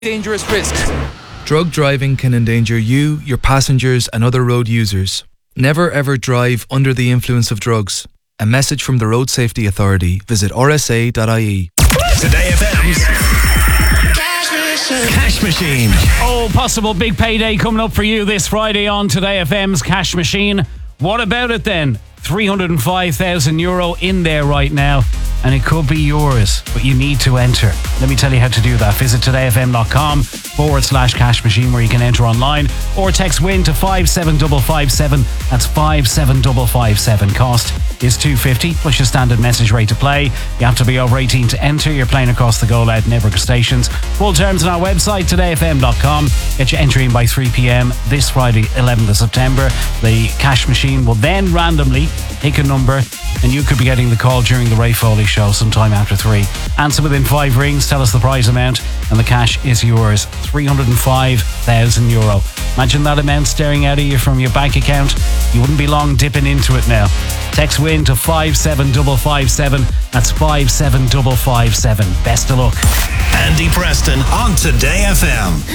Dangerous risks. Drug driving can endanger you, your passengers and other road users. Never ever drive under the influence of drugs. A message from the Road Safety Authority. Visit rsa.ie. Today FM's Cash Machine. Oh, possible big payday coming up for you this Friday on Today FM's Cash Machine. What about it then? €305,000 in there right now, and it could be yours, but you need to enter. Let me tell you how to do that. Visit todayfm.com/cash machine where you can enter online, or text WIN to 57557. That's 57557. Cost is $2.50 plus your standard message rate to play. You have to be over 18 to enter. You're playing across the Go Loud network of stations. Full terms on our website, todayfm.com. Get your entry in by 3 p.m. this Friday, 11th of September. The cash machine will then randomly pick a number, and you could be getting the call during the Ray Foley show sometime after 3. Answer within 5 rings, tell us the prize amount, and the cash is yours. €305,000. Imagine that amount staring out at you from your bank account. You wouldn't be long dipping into it now. Text WIN to 57557. That's 57557. Best of luck. Andy Preston on Today FM.